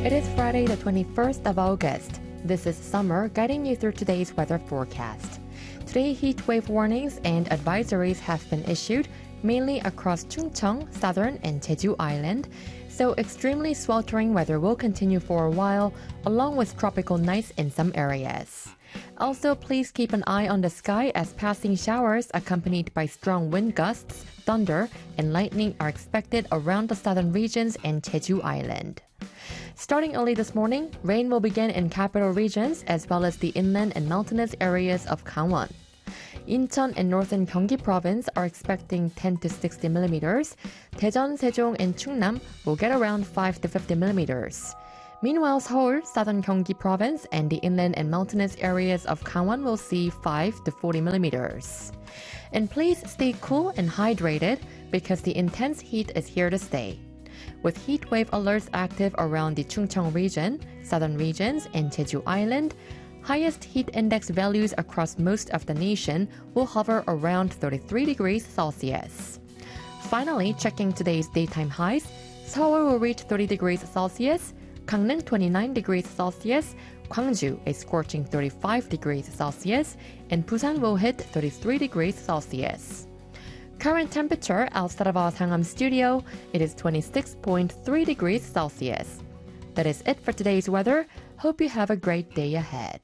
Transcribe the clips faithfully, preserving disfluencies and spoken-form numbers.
It is Friday, the twenty-first of August. This is Summer guiding you through today's weather forecast. Today, heat wave warnings and advisories have been issued, mainly across Chungcheong, Southern, and Jeju Island. So extremely sweltering weather will continue for a while, along with tropical nights in some areas. Also, please keep an eye on the sky as passing showers accompanied by strong wind gusts, thunder, and lightning are expected around the southern regions and Jeju Island. Starting early this morning, rain will begin in capital regions as well as the inland and mountainous areas of Gangwon. Incheon and northern Gyeonggi province are expecting ten to sixty millimeters. Daejeon, Sejong, and Chungnam will get around five to fifty millimeters. Meanwhile, Seoul, southern Gyeonggi province, and the inland and mountainous areas of Gangwon will see five to forty millimeters. And please stay cool and hydrated because the intense heat is here to stay. With heat wave alerts active around the Chungcheong region, southern regions, and Jeju Island, highest heat index values across most of the nation will hover around thirty-three degrees Celsius. Finally, checking today's daytime highs, Seoul will reach thirty degrees Celsius, Gangneung twenty-nine degrees Celsius, Gwangju a scorching thirty-five degrees Celsius, and Busan will hit thirty-three degrees Celsius. Current temperature outside of our Sangam studio, it is twenty-six point three degrees Celsius. That is it for today's weather. Hope you have a great day ahead.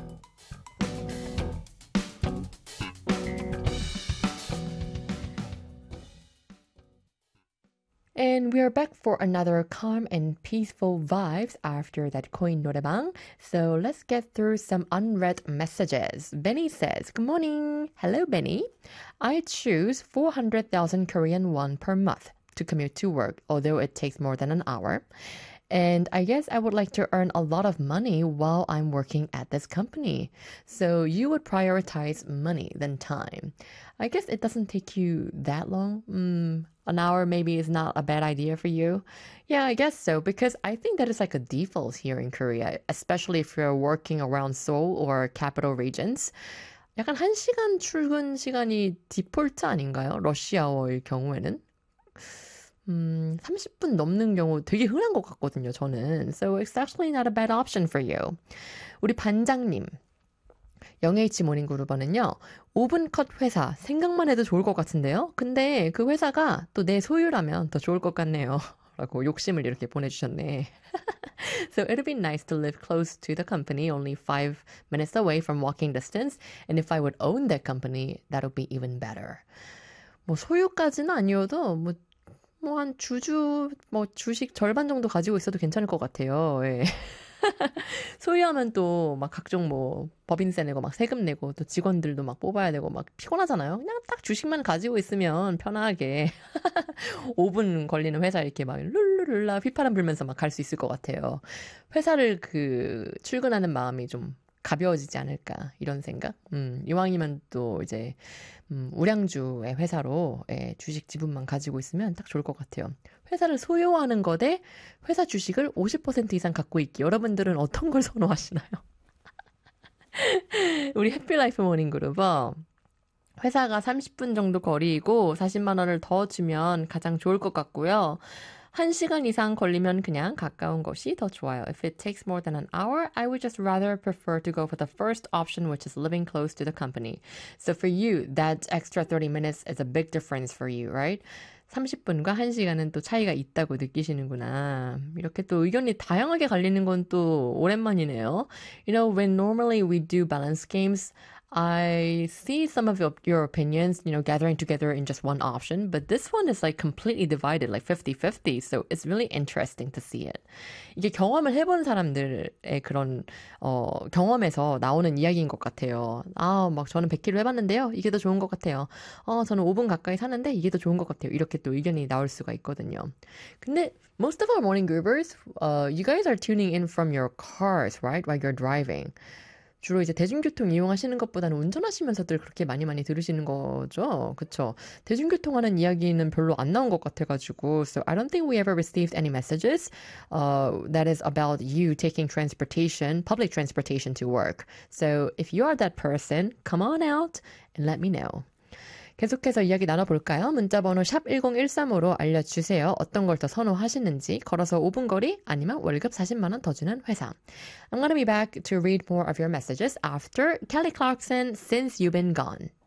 And we are back for another calm and peaceful vibes after that Coin Norebang. So let's get through some unread messages. Benny says, Good morning. Hello, Benny. I choose four hundred thousand Korean won per month to commute to work, although it takes more than an hour. And I guess I would like to earn a lot of money while I'm working at this company. So you would prioritize money than time. I guess it doesn't take you that long. Mm, an hour maybe is not a bad idea for you. Yeah, I guess so, because I think that is like a default here in Korea, especially if you're working around Seoul or capital regions. 약간 한 시간 출근 시간이 디폴트 아닌가요? 러시아워의 경우에는. 음, 삼십 분 넘는 경우 되게 흔한 것 같거든요, 저는. So it's actually not a bad option for you. 우리 반장님. 영에이치 모닝그룹은요, 오 분 컷 회사, 생각만 해도 좋을 것 같은데요? 근데 그 회사가 또 내 소유라면 더 좋을 것 같네요. 라고 욕심을 이렇게 보내주셨네. So it'd be nice to live close to the company, only five minutes away from walking distance. And if I would own that company, that would be even better. 뭐 소유까지는 아니어도 뭐 뭐 한 주주 뭐 주식 절반 정도 가지고 있어도 괜찮을 것 같아요. 예. 소유하면 또 막 각종 뭐 법인세 내고 막 세금 내고 또 직원들도 막 뽑아야 되고 막 피곤하잖아요. 그냥 딱 주식만 가지고 있으면 편하게 오 분 걸리는 회사 이렇게 막 룰루룰라 휘파람 불면서 막 갈 수 있을 것 같아요. 회사를 그 출근하는 마음이 좀 가벼워지지 않을까 이런 생각. 음, 이왕이면 또 이제 음, 우량주의 회사로 예, 주식 지분만 가지고 있으면 딱 좋을 것 같아요. 회사를 소유하는 거대 회사 주식을 오십 퍼센트 이상 갖고 있기. 여러분들은 어떤 걸 선호하시나요? 우리 해피라이프 모닝그룹은 회사가 삼십 분 정도 거리이고 사십만 원을 더 주면 가장 좋을 것 같고요. 한 시간 이상 걸리면 그냥 가까운 곳이 더 좋아요. If it takes more than an hour, I would just rather prefer to go for the first option, which is living close to the company. So for you, that extra thirty minutes is a big difference for you, right? 삼십 분과 한 시간은 또 차이가 있다고 느끼시는구나. 이렇게 또 의견이 다양하게 갈리는 건 또 오랜만이네요. You know, when normally we do balance games, I see some of your opinions, you know, gathering together in just one option, but this one is like completely divided, like fifty-fifty. So it's really interesting to see it. 이게 경험을 해본 사람들의 그런, 어, 경험에서 나오는 이야기인 것 같아요. 아, 막 저는 백 킬로미터 해봤는데요. 이게 더 좋은 것 같아요. 어, 저는 오 분 가까이 사는데 이게 더 좋은 것 같아요. 이렇게 또 의견이 나올 수가 있거든요. 근데 most of our morning groovers, uh, you guys are tuning in from your cars, right? While you're driving. 주로 이제 대중교통 이용하시는 것보다는 운전하시면서들 그렇게 많이 많이 들으시는 거죠. 그쵸? 대중교통하는 이야기는 별로 안 나온 것 같아가지고 So I don't think we ever received any messages uh, that is about you taking transportation, public transportation to work. So if you are that person, come on out and let me know. 계속해서 이야기 나눠볼까요? 문자번호 샵 일공일삼으로 알려주세요. 어떤 걸 더 선호하시는지 걸어서 오 분 거리 아니면 월급 사십만 원 더 주는 회사. I'm gonna be back to read more of your messages after Kelly Clarkson, Since You've Been Gone.